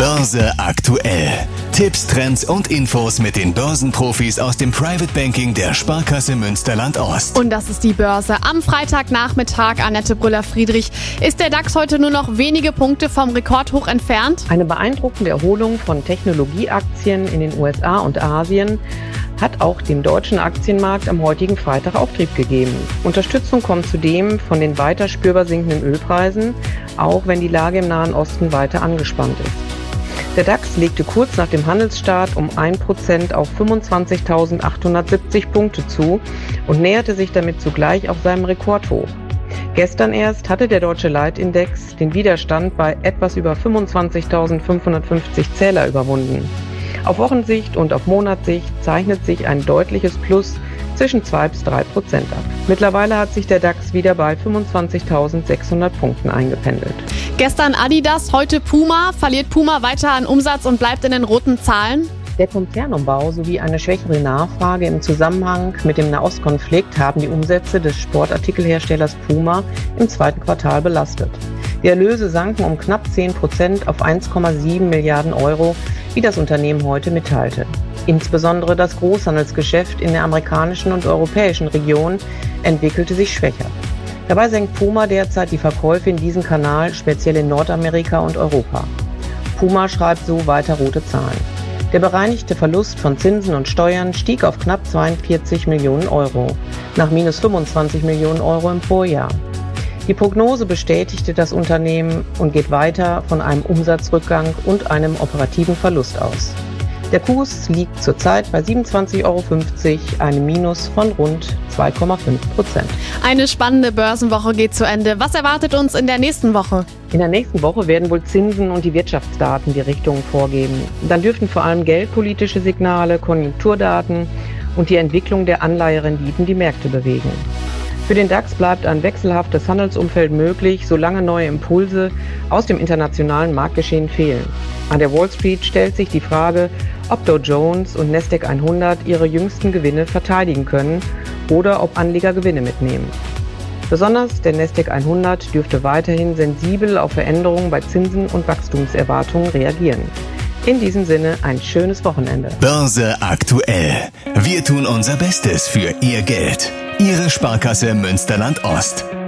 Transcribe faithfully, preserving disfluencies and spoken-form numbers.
Börse aktuell. Tipps, Trends und Infos mit den Börsenprofis aus dem Private Banking der Sparkasse Münsterland-Ost. Und das ist die Börse. Am Freitagnachmittag, Annette Brüller-Friedrich, ist der DAX heute nur noch wenige Punkte vom Rekordhoch entfernt. Eine beeindruckende Erholung von Technologieaktien in den U S A und Asien hat auch dem deutschen Aktienmarkt am heutigen Freitag Auftrieb gegeben. Unterstützung kommt zudem von den weiter spürbar sinkenden Ölpreisen, auch wenn die Lage im Nahen Osten weiter angespannt ist. Der DAX legte kurz nach dem Handelsstart um ein Prozent auf fünfundzwanzigtausendachthundertsiebzig Punkte zu und näherte sich damit zugleich auf seinem Rekordhoch. Gestern erst hatte der deutsche Leitindex den Widerstand bei etwas über fünfundzwanzigtausendfünfhundertfünfzig Zähler überwunden. Auf Wochensicht und auf Monatssicht zeichnet sich ein deutliches Plus zwischen zwei bis drei Prozent ab. Mittlerweile hat sich der DAX wieder bei fünfundzwanzigtausendsechshundert Punkten eingependelt. Gestern Adidas, heute Puma. Verliert Puma weiter an Umsatz und bleibt in den roten Zahlen? Der Konzernumbau sowie eine schwächere Nachfrage im Zusammenhang mit dem Nahostkonflikt haben die Umsätze des Sportartikelherstellers Puma im zweiten Quartal belastet. Die Erlöse sanken um knapp zehn Prozent auf eins Komma sieben Milliarden Euro, wie das Unternehmen heute mitteilte. Insbesondere das Großhandelsgeschäft in der amerikanischen und europäischen Region entwickelte sich schwächer. Dabei senkt Puma derzeit die Verkäufe in diesem Kanal, speziell in Nordamerika und Europa. Puma schreibt so weiter rote Zahlen. Der bereinigte Verlust von Zinsen und Steuern stieg auf knapp zweiundvierzig Millionen Euro, nach minus fünfundzwanzig Millionen Euro im Vorjahr. Die Prognose bestätigte das Unternehmen und geht weiter von einem Umsatzrückgang und einem operativen Verlust aus. Der Kurs liegt zurzeit bei siebenundzwanzig Euro fünfzig, einem Minus von rund zwei Komma fünf Prozent. Eine spannende Börsenwoche geht zu Ende. Was erwartet uns in der nächsten Woche? In der nächsten Woche werden wohl Zinsen und die Wirtschaftsdaten die Richtung vorgeben. Dann dürften vor allem geldpolitische Signale, Konjunkturdaten und die Entwicklung der Anleiherenditen die Märkte bewegen. Für den DAX bleibt ein wechselhaftes Handelsumfeld möglich, solange neue Impulse aus dem internationalen Marktgeschehen fehlen. An der Wall Street stellt sich die Frage, ob Dow Jones und Nasdaq hundert ihre jüngsten Gewinne verteidigen können oder ob Anleger Gewinne mitnehmen. Besonders der Nasdaq hundert dürfte weiterhin sensibel auf Veränderungen bei Zinsen und Wachstumserwartungen reagieren. In diesem Sinne ein schönes Wochenende. Börse aktuell. Wir tun unser Bestes für Ihr Geld. Ihre Sparkasse Münsterland-Ost.